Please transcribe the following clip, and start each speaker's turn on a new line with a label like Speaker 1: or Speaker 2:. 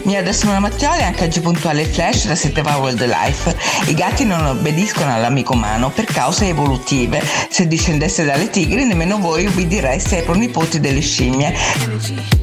Speaker 1: Mia da Simona Mattioli, anche oggi puntuale il flash da 7 World Life. I gatti non obbediscono all'amico umano per cause evolutive. Se discendeste dalle tigri, nemmeno voi ubbidireste ai pronipoti delle scimmie.